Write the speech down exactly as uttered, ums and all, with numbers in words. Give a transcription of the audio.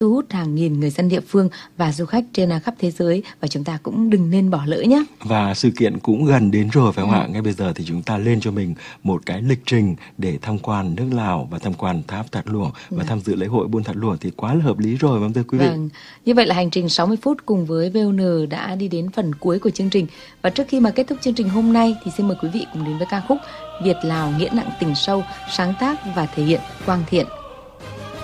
thu hút hàng nghìn người dân địa phương và du khách trên khắp thế giới, và chúng ta cũng đừng nên bỏ lỡ nhé. Và sự kiện cũng gần đến rồi phải không ừ. ạ? Ngay bây giờ thì chúng ta lên cho mình một cái lịch trình để tham quan nước Lào và tham quan tháp Thạt Luông và ừ. tham dự lễ hội Buôn Thạt Luông thì quá là hợp lý rồi, vâng thưa quý vị. Vâng. Như vậy là hành trình sáu mươi phút cùng với vê o en đã đi đến phần cuối của chương trình. Và trước khi mà kết thúc chương trình hôm nay thì xin mời quý vị cùng đến với ca khúc Việt Lào nghĩa nặng tình sâu, sáng tác và thể hiện Quang Thiện.